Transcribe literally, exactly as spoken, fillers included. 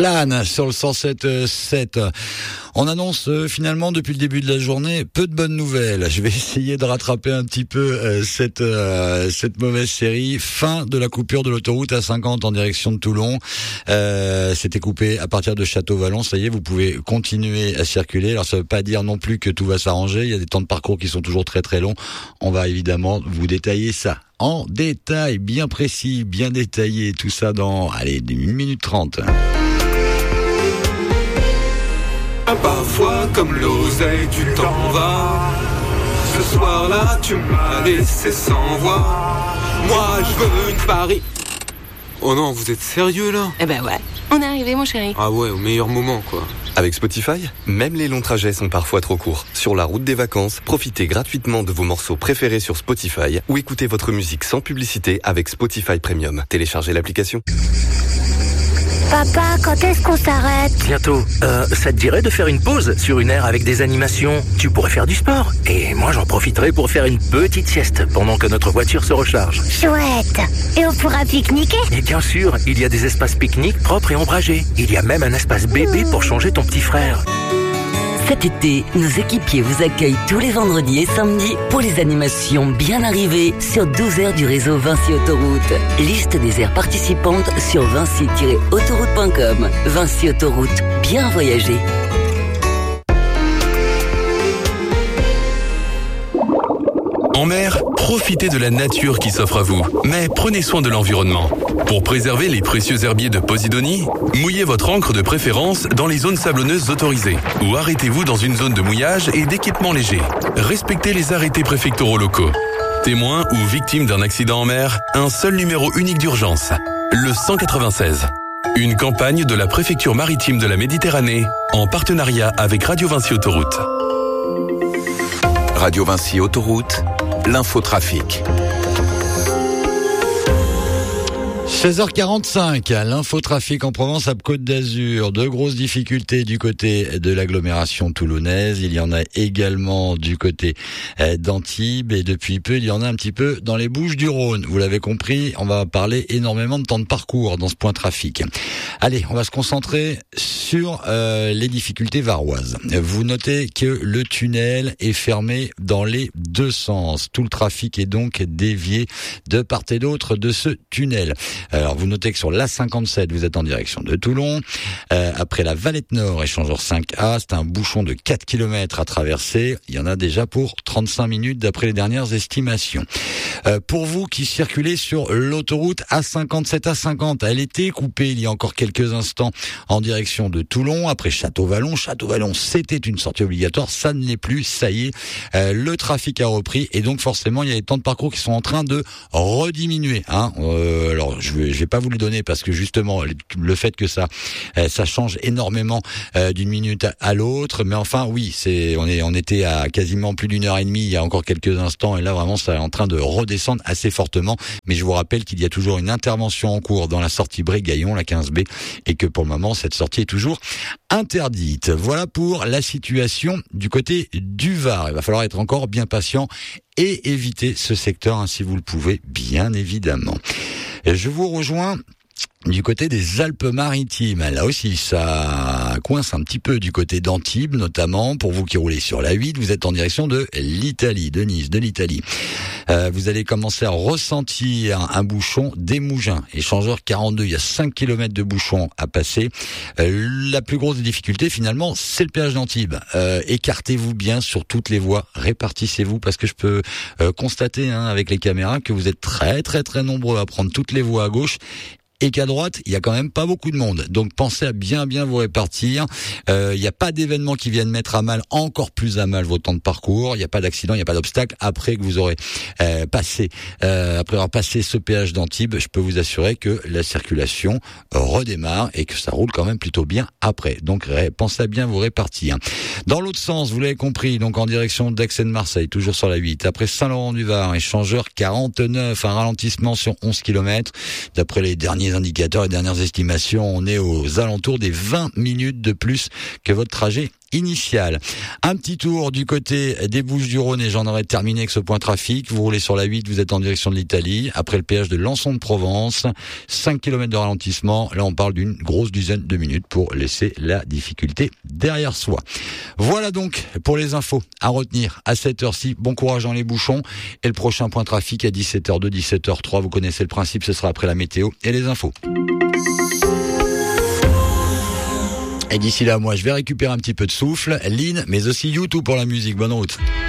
Plane sur le cent sept virgule sept. On annonce euh, finalement depuis le début de la journée peu de bonnes nouvelles. Je vais essayer de rattraper un petit peu euh, cette euh, cette mauvaise série. Fin de la coupure de l'autoroute A cinquante en direction de Toulon. Euh, c'était coupé à partir de Château-Vallon. Ça y est, vous pouvez continuer à circuler. Alors ça veut pas dire non plus que tout va s'arranger. Il y a des temps de parcours qui sont toujours très très longs. On va évidemment vous détailler ça en détail, bien précis, bien détaillé. Tout ça dans, allez, une minute trente. Parfois comme l'oseille tu t'en vas. Ce soir-là tu m'as laissé sans voix. Moi je veux une Paris. Oh non, vous êtes sérieux là? Eh ben ouais, on est arrivé mon chéri. Ah ouais, au meilleur moment quoi. Avec Spotify, même les longs trajets sont parfois trop courts. Sur la route des vacances, profitez gratuitement de vos morceaux préférés sur Spotify ou écoutez votre musique sans publicité avec Spotify Premium. Téléchargez l'application. Papa, quand est-ce qu'on s'arrête? Bientôt. Euh, ça te dirait de faire une pause sur une aire avec des animations? Tu pourrais faire du sport. Et moi, j'en profiterai pour faire une petite sieste pendant que notre voiture se recharge. Chouette. Et on pourra pique-niquer? Et bien sûr, il y a des espaces pique-nique propres et ombragés. Il y a même un espace bébé pour changer ton petit frère. Cet été, nos équipiers vous accueillent tous les vendredis et samedis pour les animations bien arrivées sur douze aires du réseau Vinci Autoroute. Liste des aires participantes sur vinci tiret autoroute point com. Vinci Autoroute, bien voyager. En mer, profitez de la nature qui s'offre à vous, mais prenez soin de l'environnement. Pour préserver les précieux herbiers de Posidonie, mouillez votre ancre de préférence dans les zones sablonneuses autorisées ou arrêtez-vous dans une zone de mouillage et d'équipement léger. Respectez les arrêtés préfectoraux locaux. Témoin ou victime d'un accident en mer, un seul numéro unique d'urgence, le cent quatre-vingt-seize. Une campagne de la préfecture maritime de la Méditerranée en partenariat avec Radio Vinci Autoroute. Radio Vinci Autoroute, l'infotrafic. seize heures quarante-cinq, l'infotrafic en Provence à Côte d'Azur. De grosses difficultés du côté de l'agglomération toulonnaise. Il y en a également du côté d'Antibes et depuis peu, il y en a un petit peu dans les Bouches-du-Rhône. Vous l'avez compris, on va parler énormément de temps de parcours dans ce point trafic. Allez, on va se concentrer sur euh, les difficultés varoises. Vous notez que le tunnel est fermé dans les deux sens. Tout le trafic est donc dévié de part et d'autre de ce tunnel. Alors, vous notez que sur l'A cinquante-sept, vous êtes en direction de Toulon. Euh, après la Valette Nord, échangeur cinq A, c'est un bouchon de quatre kilomètres à traverser. Il y en a déjà pour trente-cinq minutes d'après les dernières estimations. Euh, pour vous qui circulez sur l'autoroute A cinquante-sept A cinquante, elle était coupée il y a encore quelques instants en direction de Toulon. Après Château-Vallon, Château-Vallon, c'était une sortie obligatoire. Ça ne l'est plus. Ça y est, euh, le trafic a repris et donc forcément, il y a des temps de parcours qui sont en train de rediminuer. Hein. Euh, alors, je vais, je vais pas vous le donner parce que justement le fait que ça euh, ça change énormément euh, d'une minute à, à l'autre, mais enfin oui, c'est on est on était à quasiment plus d'une heure et demie il y a encore quelques instants et là vraiment ça est en train de redescendre assez fortement. Mais je vous rappelle qu'il y a toujours une intervention en cours dans la sortie Brégaillon, la quinze B, et que pour le moment cette sortie est toujours interdite. Voilà pour la situation du côté du Var. Il va falloir être encore bien patient et éviter ce secteur hein, si vous le pouvez, bien évidemment. Je vous rejoins du côté des Alpes-Maritimes. Là aussi, ça coince un petit peu du côté d'Antibes, notamment. Pour vous qui roulez sur la huit, vous êtes en direction de l'Italie, de Nice, de l'Italie. Euh, vous allez commencer à ressentir un, un bouchon des Mougins. Échangeur quarante-deux, il y a cinq kilomètres de bouchon à passer. Euh, la plus grosse difficulté, finalement, c'est le péage d'Antibes. Euh, écartez-vous bien sur toutes les voies, répartissez-vous, parce que je peux euh, constater hein, avec les caméras que vous êtes très très très nombreux à prendre toutes les voies à gauche. Et qu'à droite, il y a quand même pas beaucoup de monde. Donc pensez à bien bien vous répartir. Euh, il n'y a pas d'événements qui viennent mettre à mal, encore plus à mal, vos temps de parcours. Il n'y a pas d'accident, il n'y a pas d'obstacle. Après que vous aurez euh, passé, euh, après avoir passé ce péage d'Antibes, je peux vous assurer que la circulation redémarre et que ça roule quand même plutôt bien après. Donc pensez à bien vous répartir. Dans l'autre sens, vous l'avez compris, donc en direction d'Aix-en-Marseille, toujours sur la huit. Après Saint-Laurent-du-Var, échangeur quarante-neuf, un ralentissement sur onze kilomètres. D'après les derniers indicateurs et dernières estimations, on est aux alentours des vingt minutes de plus que votre trajet initial. Un petit tour du côté des Bouches-du-Rhône et j'en aurais terminé avec ce point trafic. Vous roulez sur la huit, vous êtes en direction de l'Italie. Après le péage de Lançon de Provence, cinq kilomètres de ralentissement. Là, on parle d'une grosse dizaine de minutes pour laisser la difficulté derrière soi. Voilà donc pour les infos à retenir à cette heure-ci. Bon courage dans les bouchons. Et le prochain point trafic à dix-sept heures deux, dix-sept heures trois. Vous connaissez le principe, ce sera après la météo et les infos. Et d'ici là, moi, je vais récupérer un petit peu de souffle. Lynn, mais aussi YouTube pour la musique. Bonne route.